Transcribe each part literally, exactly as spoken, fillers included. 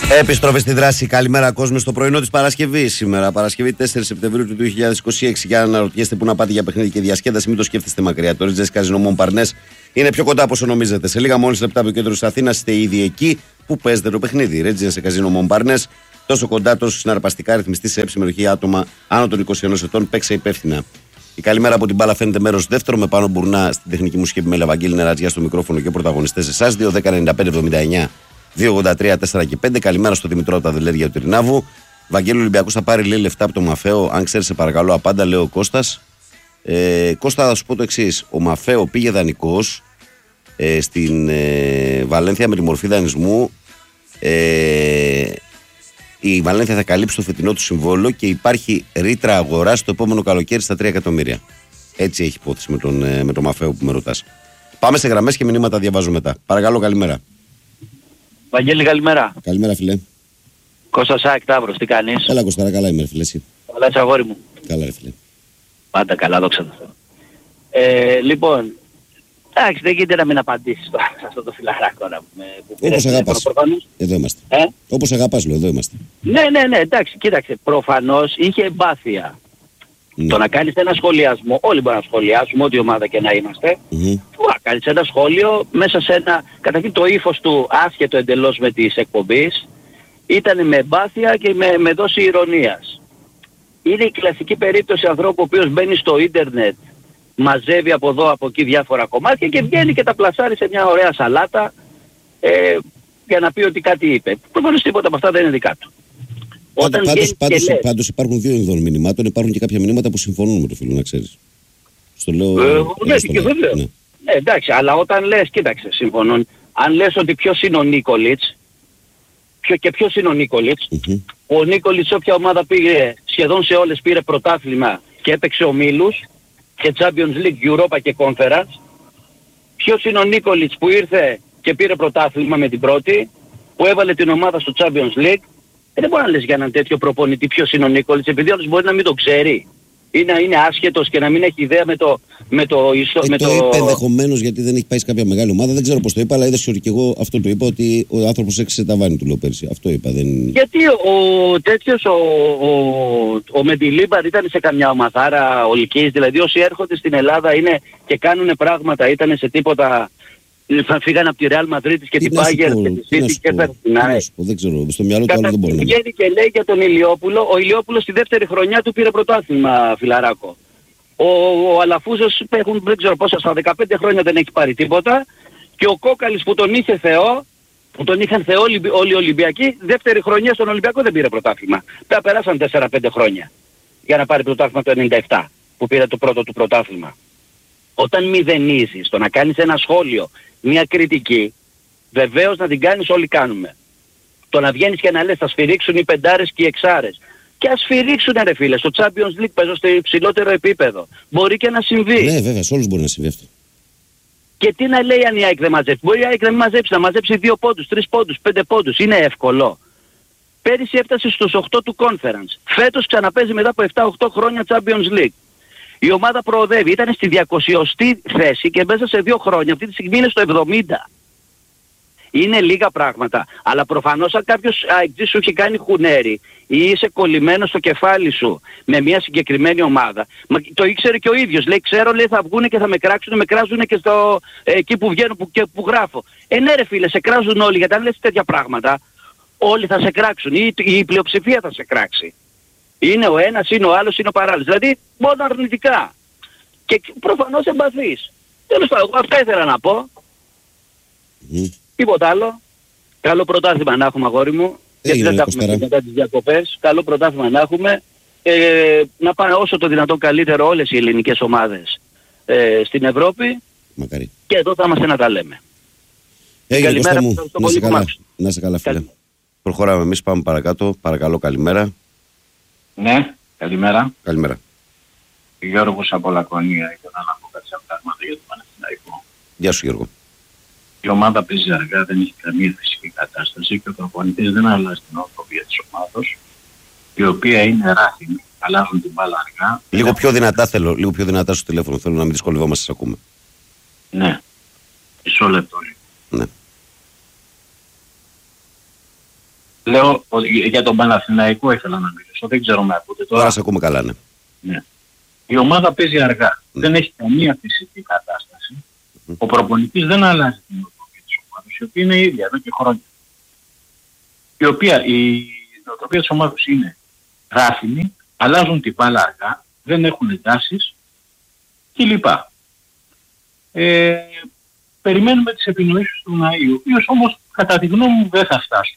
Επιστροφή στη δράση. Καλημέρα, κόσμο, στο πρωινό της Παρασκευής. Σήμερα, Παρασκευή τέσσερις Σεπτεμβρίου του δύο χιλιάδες είκοσι έξι. Για να αναρωτιέστε πού να πάτε για παιχνίδι και διασκέδαση, μην το σκέφτεστε μακριά. Το Ρίτζες Καζίνο Μομπαρνές είναι πιο κοντά από όσο νομίζετε. Σε λίγα μόλις λεπτά από το κέντρο της Αθήνας είστε ήδη εκεί που παίζετε το παιχνίδι. Ρίτζες Καζίνο Μομπαρνές, τόσο κοντά, τόσο συναρπαστικά, ρυθμιστή σε συμμετοχή άτομα άνω των είκοσι ενός ετών. Παίξε υπεύθυνα. Η καλημέρα από την μπάλα φαίνεται μέρος δεύτερο, με πάνω μπουρνά στην τεχνική μουσική επιμέλεια Βαγγέλη Νερατζιά στο μικρόφωνο και πρωταγωνιστές εσάς. δύο δέκα ενενήντα πέντε εβδομήντα εννιά δύο ογδόντα τρία τέσσερα και πέντε. Καλημέρα στο Δημητρό από τα Δελέρια του Τυρινάβου. Βαγγέλη, Ολυμπιακός θα πάρει λέει λεφτά από το Μαφαίο. Αν ξέρεις, σε παρακαλώ, απάντα, λέει ο Κώστας. Ε, Κώστα, θα σου πω το εξής. Ο Μαφαίο πήγε δανεικός ε, στην ε, Βαλένθια με τη μορφή δανεισμού. Ε, η Βαλένθια θα καλύψει το φετινό του συμβόλαιο και υπάρχει ρήτρα αγοράς το επόμενο καλοκαίρι στα τρία εκατομμύρια. Έτσι έχει υπόθεση με τον, ε, με τον Μαφαίο που με ρωτάς. Πάμε σε γραμμές και μηνύματα διαβάζω μετά. Παρακαλώ, καλημέρα. Βαγγέλη, καλημέρα. Καλημέρα, φίλε. Κώστα Σάκ, Ταύρος, τι κάνεις? Καλά, Κωστάρα, καλά είμαι, φίλε. Εσύ? Καλά, είσαι αγόρι μου. Καλά, ρε φίλε. Πάντα καλά, δόξα τω Θεώ. Ε, λοιπόν, εντάξει, δεν γίνεται να μην απαντήσεις τώρα σε αυτό το φιλαράκο να πούμε. Όπως αγαπάς. Εδώ είμαστε. Ε? Όπως αγαπάς, λέω, εδώ είμαστε. Ναι, ναι, ναι, εντάξει, κοίταξε. Προφανώς είχε εμπάθεια. Ναι. Το να κάνεις ένα σχολιασμό, όλοι μπορούμε να σχολιάσουμε, ό,τι ομάδα και να είμαστε. Mm-hmm. Να κάνεις ένα σχόλιο μέσα σε ένα, καταρχήν το ύφος του άσχετο εντελώς με τις εκπομπής, ήταν με εμπάθεια και με, με δόση ηρωνίας. Είναι η κλασική περίπτωση ανθρώπου ο οποίος μπαίνει στο ίντερνετ, μαζεύει από εδώ από εκεί διάφορα κομμάτια και βγαίνει και τα πλασάρει σε μια ωραία σαλάτα ε, για να πει ότι κάτι είπε. Προφανώς τίποτα από αυτά δεν είναι δικά του. Πάντα, πάντως, πάντως, λέει, πάντως υπάρχουν δύο ειδών μηνυμάτων, υπάρχουν και κάποια μηνύματα που συμφωνούν με το φίλο, να ξέρεις. Στο λέω... Ε, ναι, και βέβαια. Ναι. Ναι, εντάξει, αλλά όταν λες, κοίταξε, συμφωνούν, αν λες ότι ποιος είναι ο Νίκολιτς, ποιο, και ποιος είναι ο Νίκολιτς, mm-hmm. ο Νίκολιτς όποια ομάδα πήγε, σχεδόν σε όλες πήρε πρωτάθλημα και έπαιξε ομίλους, και Champions League, Europa και Conference. Ποιος είναι ο Νίκολιτς που ήρθε και πήρε πρωτάθλημα με την πρώτη, που έβαλε την ομάδα στο Champions League. Ε, δεν μπορεί να λες για έναν τέτοιο προπονητή ποιος είναι ο Νίκολιτς, επειδή όλος μπορεί να μην το ξέρει. Ή να είναι άσχετος και να μην έχει ιδέα με το... Με το, ε, με το, το είπε ενδεχομένως γιατί δεν έχει πάει σε κάποια μεγάλη ομάδα. Δεν ξέρω πώς το είπα, αλλά είδες ότι και εγώ αυτό το είπα, ότι ο άνθρωπος έξισε τα βάνη του, λέω πέρσι. Αυτό είπα. Δεν... Γιατί ο τέτοιος, ο, ο, ο Μεντιλίμπαρ ήταν σε καμιά ομαδάρα ολικής, δηλαδή όσοι έρχονται στην Ελλάδα είναι και κάνουν πράγματα, ήταν σε τίποτα... Φύγαν από τη Ρεάλ Μαδρίτης και την Bayern και τη City και έφεραν την ΑΕΚ. Δεν ξέρω, στο μυαλό του άλλο δεν μπορεί να βγαίνει και λέει για τον Ηλιόπουλο. Ο Ηλιόπουλος στη δεύτερη χρονιά του πήρε πρωτάθλημα, φιλαράκο. Ο, ο Αλαφούζος έχουν δεν ξέρω πόσα, στα δεκαπέντε χρόνια δεν έχει πάρει τίποτα. Και ο Κόκαλης που τον είχε Θεό, που τον είχαν Θεό όλοι οι Ολυμπιακοί, δεύτερη χρονιά στον Ολυμπιακό δεν πήρε πρωτάθλημα. Πέρα περάσαν τέσσερα πέντε χρόνια για να πάρει πρωτάθλημα το ενενήντα επτά που πήρε το πρώτο του πρωτάθλημα. Όταν μηδενίζεις, το να κάνεις ένα σχόλιο, μια κριτική, βεβαίως να την κάνεις, όλοι κάνουμε. Το να βγαίνεις και να λες θα σφυρίξουν οι πεντάρες και οι εξάρες. Και ας σφυρίξουν ρε φίλε, στο Champions League παίζω στο υψηλότερο επίπεδο. Μπορεί και να συμβεί. Ναι βέβαια, σε όλους μπορεί να συμβεί αυτό. Και τι να λέει αν η ΑΕΚ δεν μαζέψει. Μπορεί η ΑΕΚ να μαζέψει, να μαζέψει δύο πόντους, τρεις πόντους, πέντε πόντους. Είναι εύκολο. Πέρυσι έφτασε στους οκτώ του Conference. Φέτος ξαναπέζει μετά από επτά οκτώ χρόνια Champions League. Η ομάδα προοδεύει, ήταν στη διακοσιοστή θέση και μέσα σε δύο χρόνια, αυτή τη στιγμή είναι στο εβδομήντα. Είναι λίγα πράγματα, αλλά προφανώς αν κάποιος αεκτής σου έχει κάνει χουνέρι ή είσαι κολλημένος στο κεφάλι σου με μια συγκεκριμένη ομάδα, μα το ήξερε και ο ίδιος, λέει ξέρω, λέει θα βγούνε και θα με κράξουν, με κράζουν και στο, ε, εκεί που βγαίνω που, και που γράφω. Ε ναι ρε φίλε, σε κράζουν όλοι, γιατί αν λες τέτοια πράγματα, όλοι θα σε κράξουν ή η, η πλειοψηφία θα σε κράξει. Είναι ο ένας, είναι ο άλλος, είναι ο παράλληλος. Δηλαδή μόνο αρνητικά. Και προφανώς εμπαθείς. Τέλος πάντων, αυτά ήθελα να πω. Mm. Τίποτα άλλο. Καλό πρωτάθλημα να έχουμε, αγόρι μου. Γιατί δεν τα έχουμε μετά τις διακοπές. Καλό πρωτάθλημα να έχουμε. Ε, να πάνε όσο το δυνατόν καλύτερο όλες οι ελληνικές ομάδες ε, στην Ευρώπη. Μακάρι. Και εδώ θα είμαστε να τα λέμε. Έγινε, καλημέρα μου. Να είσαι καλά, να είσαι καλά φίλε. Καλή. Προχωράμε εμείς, πάμε παρακάτω. Παρακαλώ, καλημέρα. Ναι, καλημέρα. Καλημέρα. Γιώργος από Λακωνία, ήθελα να πω κάτι σαν πράγματα για το Παναθηναϊκό. Γεια σου Γιώργο. Η ομάδα παίζει αργά, δεν έχει καμία φυσική κατάσταση και ο προπονητής δεν αλλάζει την οτροπία της ομάδας, η οποία είναι ράχινη, αλλάζουν την μπάλα αργά. Λίγο πιο δυνατά θέλω, λίγο πιο δυνατά στο τηλέφωνο, θέλω να μην δυσκολευόμαστε, σας ακούμε. Ναι, μισό λεπτό λίγο. Ναι. Λέω ότι για τον Παναθηναϊκό ήθελα να μιλήσω. Δεν ξέρω με ακούτε τώρα. Τώρα σε ακούμε καλά, ναι. Ναι. Η ομάδα παίζει αργά. Mm. Δεν έχει καμία φυσική κατάσταση. Mm. Ο προπονητής δεν αλλάζει την νοοτροπία της ομάδας, η οποία είναι η ίδια εδώ και χρόνια. Η οποία η νοοτροπία της ομάδας είναι γράφινη, αλλάζουν την μπάλα αργά, δεν έχουν εντάσεις κλπ. Ε, περιμένουμε τις επινοήσεις του Ναΐου, ο οποίος όμως κατά τη γνώμη μου δεν θα φτάσει.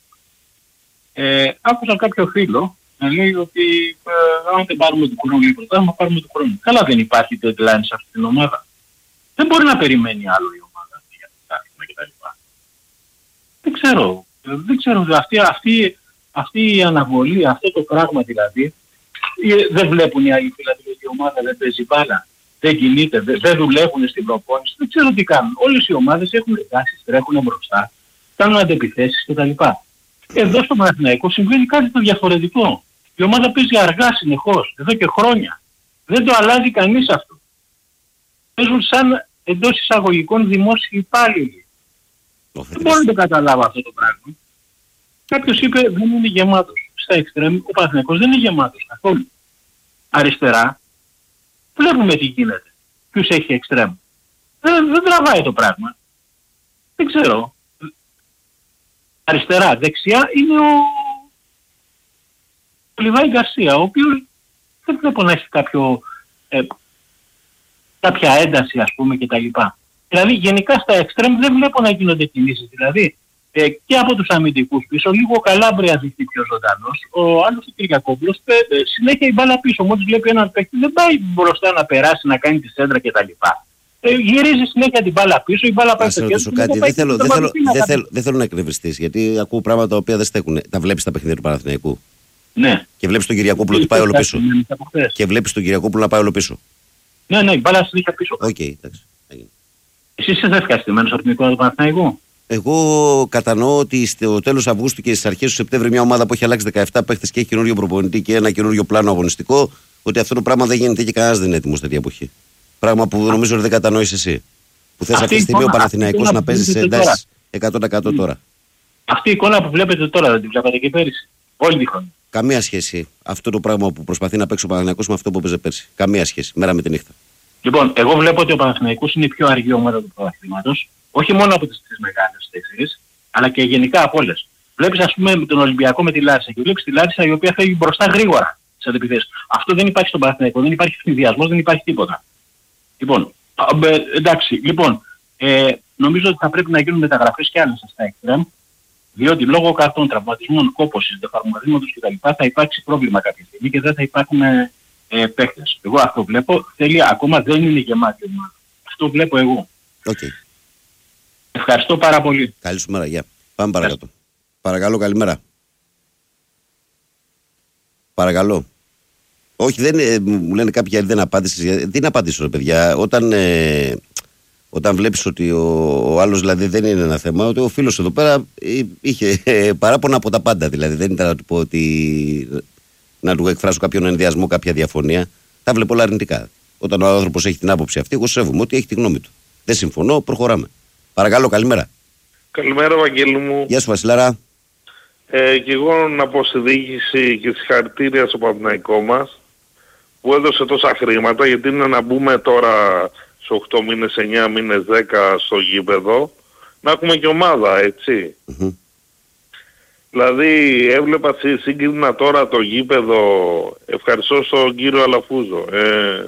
Ε, άκουσα κάποιο φίλο να λέει ότι ε, αν δεν πάρουμε του χρόνου ή πρωτάθλημα, πάρουμε του χρόνου. Καλά, δεν υπάρχει deadline σε αυτή την ομάδα. Δεν μπορεί να περιμένει άλλο η ομάδα για το πρωτάθλημα κτλ. Δεν ξέρω. Δεν ξέρω. Αυτή, αυτή, αυτή η αναβολή, αυτό το πράγμα δηλαδή, δεν βλέπουν οι άλλοι δηλαδή ότι η ομάδα δεν παίζει μπάλα, δεν κινείται, δεν, δεν δουλεύουν στην προπόνηση, δεν ξέρω τι κάνουν. Όλες οι ομάδες έχουν εντάσεις, τρέχουν μπροστά, κάνουν αντεπιθέσεις κτλ. Εδώ στο Παναθηναϊκό συμβαίνει κάτι το διαφορετικό. Η ομάδα παίζει αργά συνεχώς, εδώ και χρόνια. Δεν το αλλάζει κανείς αυτό. Παίζουν σαν εντός εισαγωγικών δημόσιοι υπάλληλοι. Δεν μπορώ να το καταλάβω αυτό το πράγμα. Κάποιος είπε δεν είναι γεμάτος. Στα εξτρέμ ο Παναθηναϊκός δεν είναι γεμάτος καθόλου. Αριστερά βλέπουμε τι γίνεται. Ποιους έχει εξτρέμ. Δεν, δεν τραβάει το πράγμα. Δεν ξέρω. Αριστερά, δεξιά είναι ο Λιβάη Γκαρσία, ο οποίος δεν βλέπω να έχει κάποιο, ε, κάποια ένταση ας πούμε κτλ. Δηλαδή γενικά στα εξτρέμ δεν βλέπω να γίνονται κινήσεις. Δηλαδή ε, και από τους αμυντικούς πίσω, λίγο ο Καλάμπρια δείχνει πιο ζωντανός, ο άλλος ο Κυριακόπουλος ε, ε, συνέχεια η μπάλα πίσω. Μόλις βλέπει έναν παίκτη δεν πάει μπροστά να περάσει, να κάνει τη σέντρα κτλ. Ε, γυρίζει συνέχεια την μπάλα πίσω, η μπάλα πάει στο κέντρο. Δεν θέλω, δεν, θέλω, δεν, θέλω, δεν θέλω να εκνευριστείς, γιατί ακούω πράγματα τα οποία δεν στέκουν. Τα βλέπεις τα παιχνίδια του Παναθηναϊκού. Ναι. Και βλέπεις τον Κυριακόπουλο ότι πάει όλο πίσω. Και βλέπεις τον Κυριακόπουλο να πάει όλο πίσω. Ναι, ναι, η μπάλα συνέχεια πίσω. Οκ, okay, εντάξει. Εσείς είστε ευχαριστημένος από την εικόνα του Παναθηναϊκού? Εγώ κατανοώ ότι στο τέλος Αυγούστου και στις αρχές του Σεπτέμβρη μια ομάδα που έχει αλλάξει δεκαεπτά παίχτες και έχει καινούριο προπονητή και ένα καινούριο πλάνο αγωνιστικό, ότι αυτό το πράγμα δεν γίνεται και κανένας δεν είναι έτοιμος τέτοια εποχή. Πράγμα που νομίζω ότι δεν κατανοείς εσύ. Που θες αυτή τη στιγμή ο Παναθηναϊκός να παίζει σε εντάσεις εκατό τοις εκατό τώρα. Αυτή η εικόνα που βλέπετε τώρα δεν την βλέπατε και πέρυσι? Όλη τη χρονιά. Καμία σχέση αυτό το πράγμα που προσπαθεί να παίξει ο Παναθηναϊκός με αυτό που έπαιζε πέρσι. Καμία σχέση. Μέρα με τη νύχτα. Λοιπόν, εγώ βλέπω ότι ο Παναθηναϊκός είναι η πιο αργή ομάδα του πρωταθλήματος. Όχι μόνο από τις τρεις μεγάλες τέσσερις, αλλά και γενικά από όλες. Βλέπεις ας πούμε τον Ολυμπιακό με τη Λάρισα και βλέπεις τη Λάρισα η οποία φεύγει μπροστά γρήγορα στις αντεπιθέσεις. Αυτό δεν υπάρχει στον Παναθηναϊκό. Δεν υπάρχει συνδυασμός, δεν υπάρχει τίποτα. Λοιπόν, ε, εντάξει, λοιπόν, ε, νομίζω ότι θα πρέπει να γίνουν μεταγραφές και άλλες στα εξτρέμ, διότι λόγω καρτών, τραυματισμών, κόπωσης, δεφαρμαδήματος κτλ. Θα υπάρξει πρόβλημα κάποια στιγμή και δεν θα υπάρχουν ε, ε, παίχτες. Εγώ αυτό βλέπω, θέλει, ακόμα δεν είναι γεμάτη ομάδα. Αυτό βλέπω εγώ. Okay. Ευχαριστώ πάρα πολύ. Καλή σου μέρα, γεια. Πάμε παρακάτω. Παρακαλώ, καλημέρα. Παρακαλώ. Όχι, δεν, ε, μου λένε κάποιοι άλλοι δεν απάντησες. Τι να απαντήσω, ρε παιδιά. Όταν, ε, όταν βλέπεις ότι ο, ο άλλος δηλαδή δεν είναι ένα θέμα, ότι ο φίλος εδώ πέρα είχε ε, παράπονα από τα πάντα. Δηλαδή δεν ήταν να του πω ότι να του εκφράσω κάποιον ενδιασμό, κάποια διαφωνία. Τα βλέπω όλα αρνητικά. Όταν ο άνθρωπος έχει την άποψη αυτή, εγώ σέβομαι ότι έχει τη γνώμη του. Δεν συμφωνώ, προχωράμε. Παρακαλώ, καλημέρα. Καλημέρα, Βαγγέλη μου. Γεια σου, Βασιλάρα. Ε, και εγώ να πω στη διοίκηση και συγχαρητήρια στο Παναθηναϊκό μας που έδωσε τόσα χρήματα, γιατί είναι να μπούμε τώρα σε οκτώ μήνες, εννιά μήνες, δέκα στο γήπεδο, να έχουμε και ομάδα, έτσι. Mm-hmm. Δηλαδή έβλεπα σύγκρινα τώρα το γήπεδο, ευχαριστώ στον κύριο Αλαφούζο. Ε,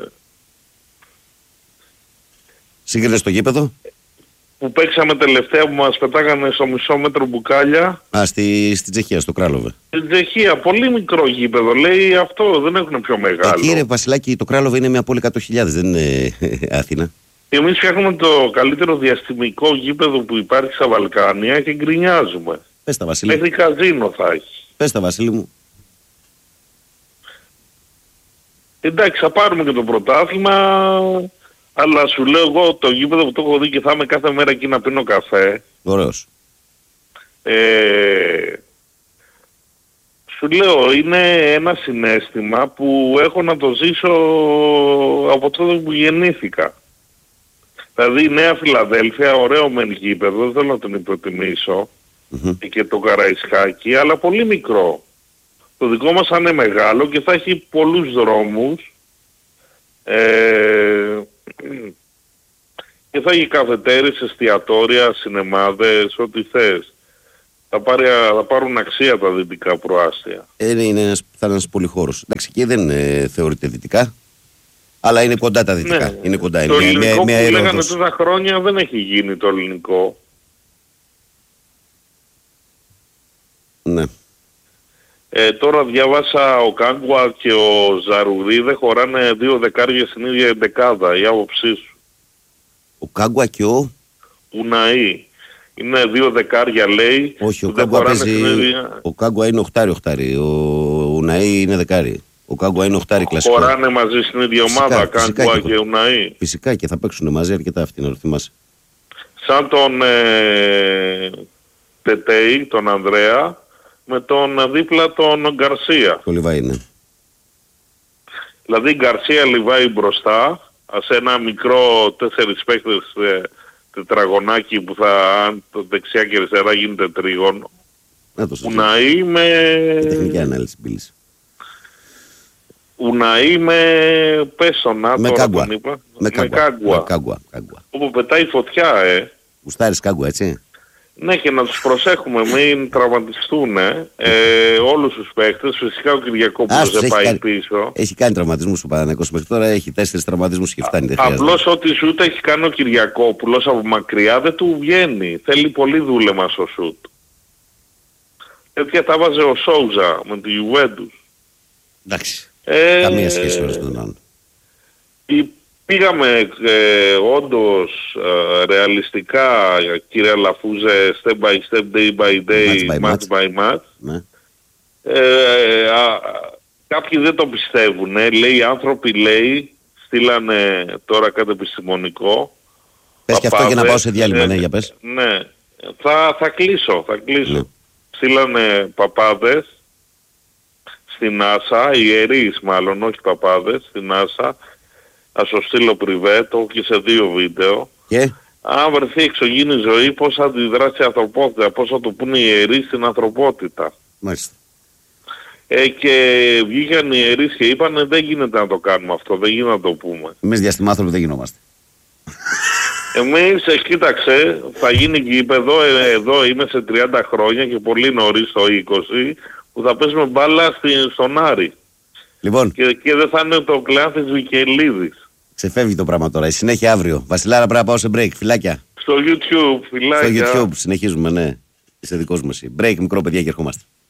Σύγκρινες το γήπεδο? Που παίξαμε τελευταία που μας πετάγανε στο μισό μέτρο μπουκάλια. Α, στη, στη Τσεχία, στο Κράλοβε. Στην Τσεχία, πολύ μικρό γήπεδο. Λέει αυτό, δεν έχουν πιο μεγάλο. Εκεί ρε Βασιλάκη, το Κράλοβε είναι μια πόλη εκατό χιλιάδες, δεν είναι Αθήνα. Εμείς φτιάχνουμε το καλύτερο διαστημικό γήπεδο που υπάρχει στα Βαλκάνια και γκρινιάζουμε. Πες τα, Βασίλη. Μέχρι καζίνο θα έχει. Πες τα, Βασίλη μου. Εντάξει, θα πάρουμε και το πρωτάθλημα. Αλλά σου λέω εγώ το γήπεδο που το έχω δει και θα είμαι κάθε μέρα εκεί να πίνω καφέ. Ωραίος. Ε, σου λέω είναι ένα συναίσθημα που έχω να το ζήσω από τότε που γεννήθηκα. Δηλαδή η Νέα Φιλαδέλφια, ωραίο μεν γήπεδο, δεν θέλω να τον υποτιμήσω. Mm-hmm. και το Καραϊσκάκι, αλλά πολύ μικρό. Το δικό μας θα είναι μεγάλο και θα έχει πολλούς δρόμους ε, και θα έχει καφετέρες, εστιατόρια, σινεμάδες, ό,τι θες. Θα, πάρει, θα πάρουν αξία τα δυτικά προάστια. Ε, είναι ένας, θα είναι ένας πολυχώρος. Εντάξει, και δεν ε, θεωρείται δυτικά, αλλά είναι κοντά τα δυτικά. Ναι. Είναι κοντά. Το είναι ελληνικό μια, μια, που μια λέγανε τόσα χρόνια δεν έχει γίνει το ελληνικό. Ναι. Ε, τώρα διάβασα ο Κάγκουα και ο Ζαρουρί δεν χωράνε δύο δεκάρια στην ίδια δεκάδα, η άποψή σου. Ο Κάγκουα και ο... Ουναή. Είναι δύο δεκάρια λέει. Όχι, ο δεν Κάγκουα χωράνε παίζει... στην ίδια... Ο Κάγκουα είναι οχτάρι οχτάρι. Ο Ουναή είναι δεκάρι. Ο Κάγκουα είναι οχτάρι κλασικό. Χωράνε μαζί στην ίδια ομάδα, Κάγκουα και, και Ουναή. Φυσικά και θα παίξουν μαζί αρκετά αυτοί, να το θυμάσαι. Σαν τον ε, Τετέι, τον Ανδρέα, με τον δίπλα τον Γκαρσία. Το Λιβάη είναι. Δηλαδή Γκαρσία Λιβάη μπροστά, σε ένα μικρό τέσσερις παίκτες ε, τετραγωνάκι που θα, αν το δεξιά και αριστερά γίνεται τρίγωνο. Ουναή με... Τεχνική ανάλυση μπήλης. Ουναή με Πέσονα, με τώρα Κάγκουα. τον είπα. Με Κάγκουα. Με Κάγκουα. Όπου πετάει φωτιά, ε. Γουστάρεις Κάγκουα, έτσι. Ναι, και να τους προσέχουμε, μην τραυματιστούν ε, ε, όλους τους παίκτες. Φυσικά ο Κυριακόπουλος δεν πάει κάνει, πίσω. Έχει κάνει τραυματισμούς ο Παναθηναϊκός μέχρι τώρα, έχει τέσσερις τραυματισμούς και φτάνει. Απλώς ό,τι σούτ έχει κάνει ο Κυριακόπουλος από μακριά δεν του βγαίνει. Θέλει πολύ δούλεμα στο σούτ. Τέτοια τα βάζε ο Σόουζα με τη Juventus. Εντάξει. Ε, Καμία σχέση με τον άλλον. Πήγαμε ε, όντως ε, ρεαλιστικά, κύριε Λαφούζε, step by step, day by day, match by match. By match. Ναι. Ε, α, κάποιοι δεν το πιστεύουν. Ε. Λέει, οι άνθρωποι λέει, στείλανε τώρα κάτι επιστημονικό. Πες και αυτό για να πάω σε διάλειμμα, ε, ναι, για πες. Ναι, θα, θα κλείσω, θα κλείσω. Ναι. Στείλανε παπάδες στην NASA, ιερείς μάλλον, όχι παπάδες, στην NASA. Θα σου στείλω πριβέ, το έχω και σε δύο βίντεο. Και? Αν βρεθεί εξωγήινη ζωή, πώς θα αντιδράσει η ανθρωπότητα, πώς θα το πούνε οι ιερείς στην ανθρωπότητα. Μάλιστα. Ε, και βγήκαν οι ιερείς και είπαν δεν γίνεται να το κάνουμε αυτό, δεν γίνεται να το πούμε. Εμείς διαστημάνθρωποι δεν γινόμαστε. Εμείς, ε, κοίταξε, θα γίνει γήπεδο, ε, εδώ είμαι σε τριάντα χρόνια και πολύ νωρίς το είκοσι, που θα παίζουμε μπάλα στη, στον Άρη. Λοιπόν. Και, και δεν θα είναι το Κλεάνθης Βικελίδης. Ξεφεύγει το πράγμα τώρα. Η συνέχεια αύριο. Βασιλάρα, πρέπει να πάω σε break. Φιλάκια. Στο YouTube, φιλάκια. Στο YouTube συνεχίζουμε, ναι. Είσαι δικός μου εσύ. Break, μικρό παιδιά, και ερχόμαστε.